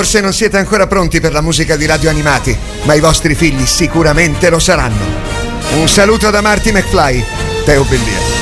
Forse non siete ancora pronti per la musica di Radio Animati, ma i vostri figli sicuramente lo saranno. Un saluto da Marty McFly, Teo Bellia.